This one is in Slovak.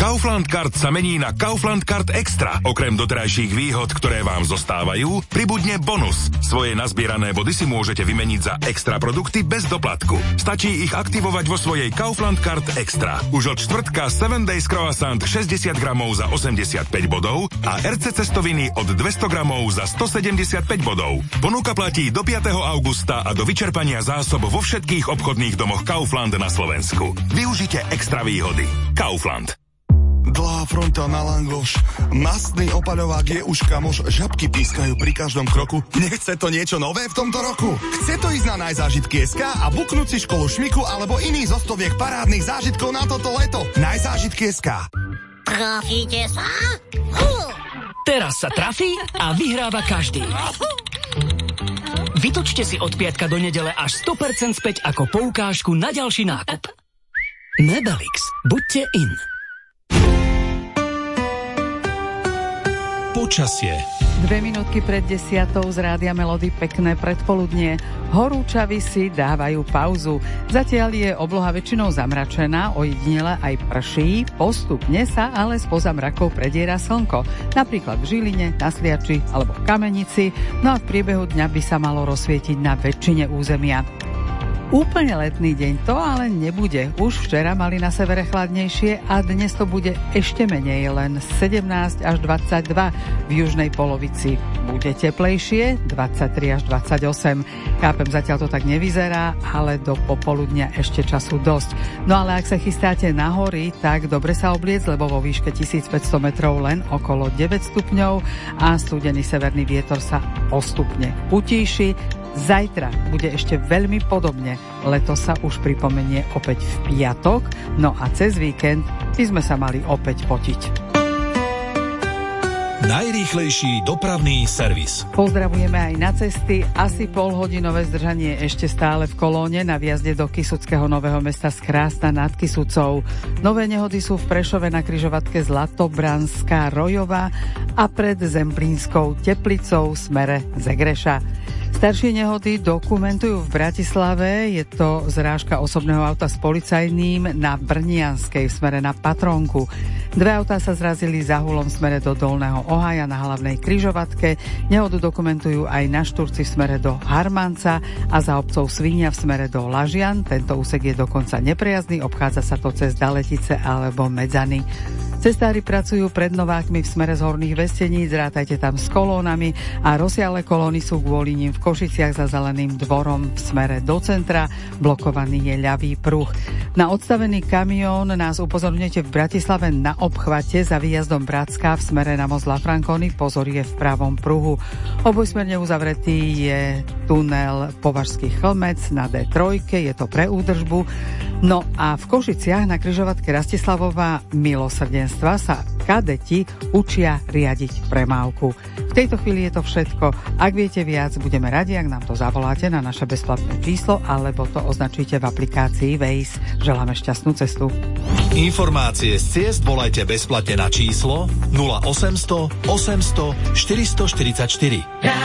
Kaufland Card sa mení na Kaufland Card Extra. Okrem doterajších výhod, ktoré vám zostávajú, pribudne bonus. Svoje nazbierané body si môžete vymeniť za extra produkty bez doplatku. Stačí ich aktivovať vo svojej Kaufland Card Extra. Už od štvrtka 7 Days Croissant 60 gramov za 85 bodov a RC cestoviny od 200 gramov za 175 bodov. Ponuka platí do 5. augusta a do vyčerpania zásob vo všetkých obchodných domoch Kaufland na Slovensku. Využite extra výhody. Kaufland. Dlhá fronta na langoš, mastný opaľovák je už kamoš, žabky pískajú pri každom kroku. Nechce to niečo nové v tomto roku? Chce to ísť na Najzážitky.sk a buknúť si školu šmiku alebo iný zo stoviek parádnych zážitkov na toto leto. Najzážitky.sk. Trafíte sa? Teraz sa trafí a vyhráva každý. Vytočte si od piatka do nedele až 100% späť ako poukážku na ďalší nákup. Mebelix. Buďte in. Počasie. 2 minútky pred 10 z Rádia Melody, pekné predpoludnie. Horúčavy si dávajú pauzu. Zatiaľ je obloha väčšinou zamračená, ojedinele aj prší, postupne sa ale spoza mrakov prediera slnko. Napríklad v Žiline, na Sliači alebo v Kamenici, no a v priebehu dňa by sa malo rozsvietiť na väčšine územia. Úplne letný deň to ale nebude. Už včera mali na severe chladnejšie a dnes to bude ešte menej, len 17 až 22. V južnej polovici bude teplejšie, 23 až 28. Chápem, zatiaľ to tak nevyzerá, ale do popoludnia ešte času dosť. No ale ak sa chystáte na hory, tak dobre sa obliec, lebo vo výške 1500 metrov len okolo 9 stupňov a studený severný vietor sa postupne utíši. Zajtra bude ešte veľmi podobne. Leto sa už pripomenie opäť v piatok, no a cez víkend by sme sa mali opäť potiť. Najrýchlejší dopravný servis. Pozdravujeme aj na cesty. Asi polhodinové zdržanie ešte stále v kolóne na vjazde do Kysuckého Nového Mesta z Krásna nad Kysucou. Nové nehody sú v Prešove na križovatke Zlatobranská Rojová a pred Zemplínskou Teplicou v smere Zegreša. Staršie nehody dokumentujú v Bratislave. Je to zrážka osobného auta s policajným na Brnianskej v smere na Patrónku. 2 autá sa zrazili za Hulom v smere do Dolného Ohaja na hlavnej križovatke. Nehodu dokumentujú aj na Šturci v smere do Harmanca a za obcov Svinia v smere do Lažian. Tento úsek je dokonca neprejazdný, obchádza sa to cez Daletice alebo Medzany. Cestári pracujú pred Novákmi v smere z Horných Vesteníc, rátajte tam s kolónami a rozsiahle kolóny sú kvôli nim v Košiciach za Zeleným dvorom v smere do centra, blokovaný je ľavý pruh. Na odstavený kamión nás upozorňujete v Bratislave na obchvate za výjazdom Bratská v smere na most La Franconi, pozor je v pravom pruhu. Obojsmerne uzavretý je tunel Považský Chlmec na D3, je to pre údržbu. No a v Košiciach na križovatke Rastislavová Milosrdenstva sa kadeti učia riadiť premávku. V tejto chvíli je to všetko. Ak viete viac, budeme radi, ak nám to zavoláte na naše bezplatné číslo alebo to označíte v aplikácii Waze. Želáme šťastnú cestu. Informácie z ciest volajte bezplatne na číslo 0800 800 444.